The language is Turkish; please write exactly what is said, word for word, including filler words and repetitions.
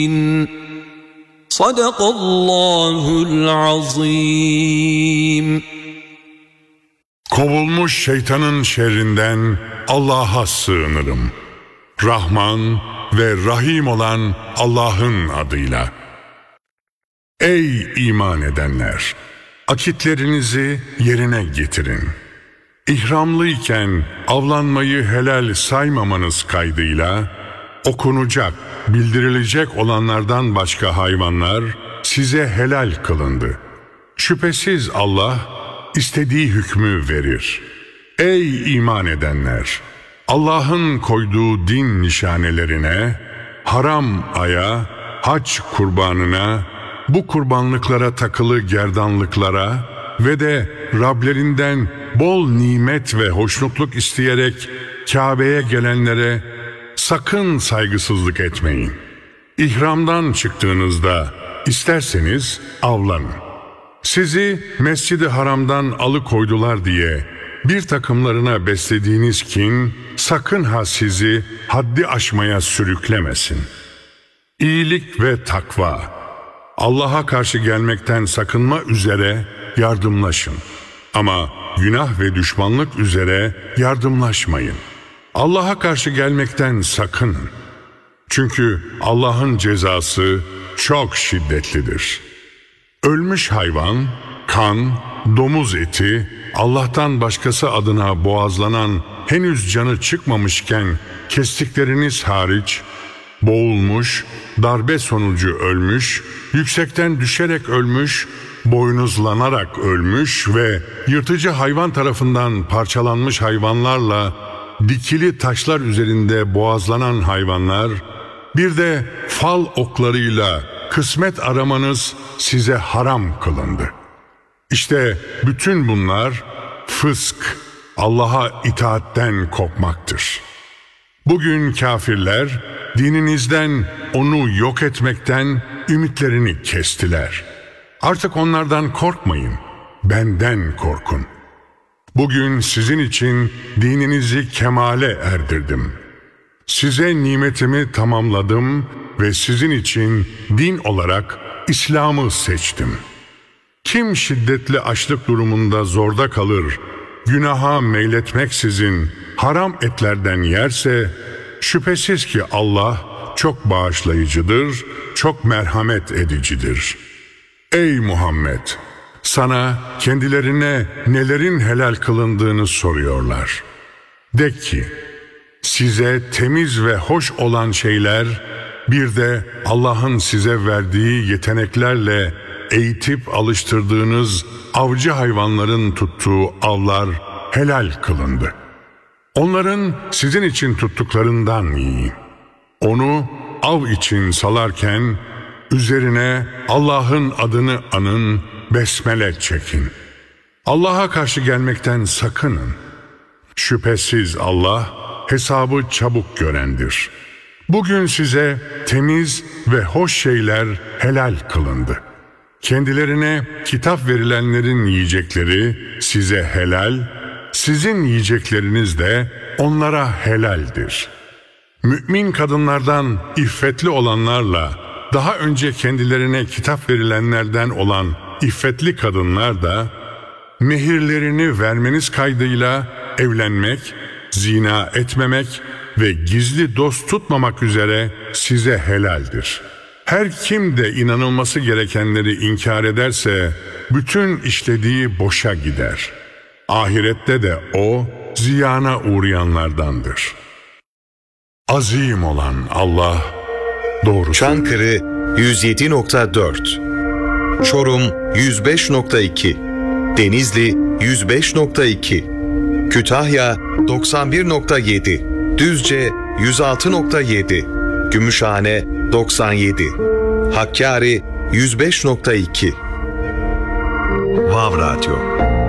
Sadakallahul azim. Kovulmuş şeytanın şerrinden Allah'a sığınırım. Rahman ve Rahim olan Allah'ın adıyla. Ey iman edenler! Akitlerinizi yerine getirin. İhramlıyken avlanmayı helal saymamanız kaydıyla okunacak, bildirilecek olanlardan başka hayvanlar size helal kılındı. Şüphesiz Allah istediği hükmü verir. Ey iman edenler! Allah'ın koyduğu din nişanelerine, haram aya, hac kurbanına, bu kurbanlıklara takılı gerdanlıklara ve de Rablerinden bol nimet ve hoşnutluk isteyerek Kabe'ye gelenlere sakın saygısızlık etmeyin. İhramdan çıktığınızda isterseniz avlanın. Sizi Mescid-i Haram'dan alıkoydular diye bir takımlarına beslediğiniz kin sakın ha sizi haddi aşmaya sürüklemesin. İyilik ve takva, Allah'a karşı gelmekten sakınma üzere yardımlaşın. Ama günah ve düşmanlık üzere yardımlaşmayın. Allah'a karşı gelmekten sakının. Çünkü Allah'ın cezası çok şiddetlidir. Ölmüş hayvan, kan, domuz eti, Allah'tan başkası adına boğazlanan, henüz canı çıkmamışken kestikleriniz hariç, boğulmuş, darbe sonucu ölmüş, yüksekten düşerek ölmüş, boynuzlanarak ölmüş ve yırtıcı hayvan tarafından parçalanmış hayvanlarla dikili taşlar üzerinde boğazlanan hayvanlar, bir de fal oklarıyla kısmet aramanız size haram kılındı. İşte bütün bunlar fısk, Allah'a itaatten kopmaktır. Bugün kafirler dininizden, onu yok etmekten ümitlerini kestiler. Artık onlardan korkmayın, benden korkun. Bugün sizin için dininizi kemale erdirdim. Size nimetimi tamamladım ve sizin için din olarak İslam'ı seçtim. Kim şiddetli açlık durumunda zorda kalır, günaha meyletmeksizin haram etlerden yerse, şüphesiz ki Allah çok bağışlayıcıdır, çok merhamet edicidir. Ey Muhammed! Sana kendilerine nelerin helal kılındığını soruyorlar. De ki, size temiz ve hoş olan şeyler, bir de Allah'ın size verdiği yeteneklerle eğitip alıştırdığınız avcı hayvanların tuttuğu avlar helal kılındı. Onların sizin için tuttuklarından yiyin. Onu av için salarken üzerine Allah'ın adını anın, besmele çekin. Allah'a karşı gelmekten sakının. Şüphesiz Allah hesabı çabuk görendir. Bugün size temiz ve hoş şeyler helal kılındı. Kendilerine kitap verilenlerin yiyecekleri size helal, sizin yiyecekleriniz de onlara helaldir. Mümin kadınlardan iffetli olanlarla daha önce kendilerine kitap verilenlerden olan iffetli kadınlar da mehirlerini vermeniz kaydıyla evlenmek, zina etmemek ve gizli dost tutmamak üzere size helaldir. Her kim de inanılması gerekenleri inkar ederse bütün işlediği boşa gider. Ahirette de o ziyana uğrayanlardandır. Azim olan Allah doğrusu. Çankırı yüz yedi nokta dört, Çorum yüz beş nokta iki, Denizli yüz beş nokta iki, Kütahya doksan bir nokta yedi, Düzce yüz altı nokta yedi, Gümüşhane doksan yedi, Hakkari yüz beş nokta iki. Vav Radyo.